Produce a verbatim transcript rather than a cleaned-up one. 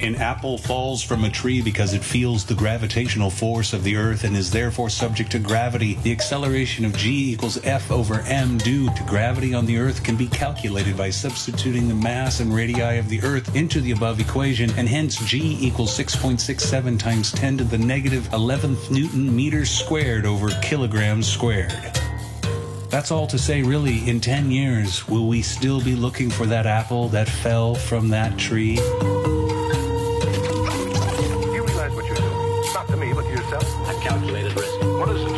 An apple falls from a tree because it feels the gravitational force of the Earth and is therefore subject to gravity. The acceleration of g equals f over m due to gravity on the Earth can be calculated by substituting the mass and radii of the Earth into the above equation, and hence g equals six point six seven times ten to the negative eleventh Newton meters squared over kilograms squared. That's all to say, really, in ten years, will we still be looking for that apple that fell from that tree? Not to me, but to yourself. I've calculated risk. What is it?